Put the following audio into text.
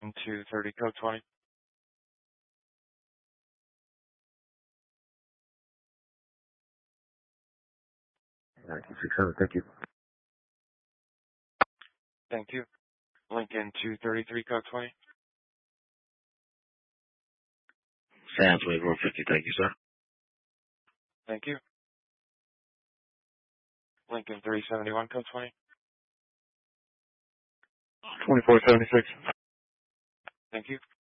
230, code 20. 1967, thank you. Thank you. Lincoln 233, code 20. Sands Wave Road 50, thank you, sir. Thank you. Lincoln 371, code 20. 2476. Thank you.